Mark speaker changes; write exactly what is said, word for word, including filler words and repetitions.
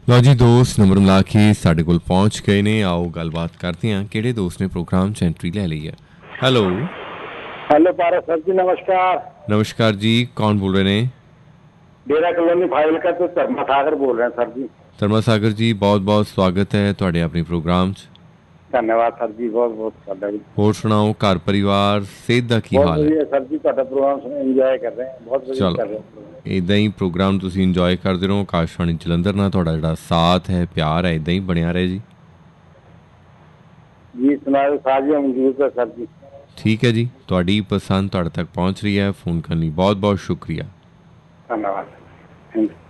Speaker 1: ਲਓ ਜੀ ਦੋਸਤ ਨੰਬਰ ਮਿਲਾ ਕੇ ਸਾਡੇ ਕੋਲ ਪਹੁੰਚ ਗਏ ਨੇ। ਆਓ ਗੱਲਬਾਤ ਕਰਦੇ ਹਾਂ ਕਿਹੜੇ ਦੋਸਤ ਨੇ ਪ੍ਰੋਗਰਾਮ 'ਚ ਐਂਟਰੀ ਲੈ ਲਈ ਹੈ। ਹੈਲੋ
Speaker 2: ਹੈਲੋ ਪਾਰਸ ਸਰ ਜੀ, ਨਮਸਕਾਰ।
Speaker 1: ਨਮਸਕਾਰ ਜੀ, ਕੌਣ ਬੋਲ ਰਹੇ ਨੇ?
Speaker 2: ਡੇਰਾ ਕਲੋਨੀ ਫਾਜ਼ਿਲਕਾ ਤੋਂ ਧਰਮਾ ਸਾਗਰ ਬੋਲ ਰਿਹਾ ਸਰ ਜੀ।
Speaker 1: ਧਰਮਾ ਸਾਗਰ ਜੀ, ਬਹੁਤ ਬਹੁਤ ਸਵਾਗਤ ਹੈ ਤੁਹਾਡੇ ਆਪਣੇ ਪ੍ਰੋਗਰਾਮ 'ਚ।
Speaker 2: ਧੰਨਵਾਦ ਸਰ ਜੀ, ਬਹੁਤ ਬਹੁਤ ਤੁਹਾਡਾ ਜੀ।
Speaker 1: ਹੋਰ ਸੁਣਾਓ, ਘਰ ਪਰਿਵਾਰ ਸਿਹਤ ਦਾ ਕੀ
Speaker 2: ਬਹੁਤ
Speaker 1: ਹਾਲ ਹੈ?
Speaker 2: ਵਧੀਆ ਸਰ ਜੀ, ਤੁਹਾਡਾ ਪ੍ਰੋਗਰਾਮ ਇੰਜੋਏ ਕਰ ਰਹੇ ਹਾਂ, ਬਹੁਤ ਵਧੀਆ
Speaker 1: ਚਲੋ
Speaker 2: ਕਰ ਰਹੇ ਪ੍ਰੋਗਰਾਮ।
Speaker 1: ਇੱਦਾਂ ਹੀ ਪ੍ਰੋਗਰਾਮ ਤੁਸੀਂ ਇੰਜੋਏ ਕਰਦੇ ਰਹੋ। ਆਕਾਸ਼ਵਾਣੀ ਜਲੰਧਰ ਨਾਲ ਤੁਹਾਡਾ ਜਿਹੜਾ ਸਾਥ ਹੈ, ਪਿਆਰ ਹੈ, ਇੱਦਾਂ ਹੀ ਬਣਿਆ ਰਹੇ ਜੀ।
Speaker 2: ਜੀ ਸੁਣਾਓ, ਸਾਜੀਆਂ ਮੌਜੂਦ ਹੈ ਸਰ ਜੀ।
Speaker 1: ਠੀਕ ਹੈ ਜੀ, ਤੁਹਾਡੀ ਪਸੰਦ ਤੁਹਾਡੇ ਤੱਕ ਪਹੁੰਚ ਰਹੀ ਹੈ। ਫੋਨ ਕਰਨ ਲਈ ਬਹੁਤ ਬਹੁਤ ਸ਼ੁਕਰੀਆ।
Speaker 2: ਧੰਨਵਾਦ। Thank you.